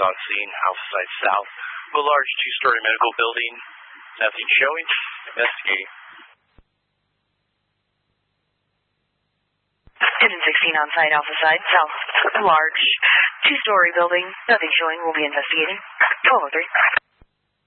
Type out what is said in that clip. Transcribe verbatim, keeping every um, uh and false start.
on scene, Alpha Site South, a large two-story medical building. Nothing showing. Investigating. ten sixteen on site, Alpha Site South, a large two-story building. Nothing showing. We'll be investigating. twelve oh three.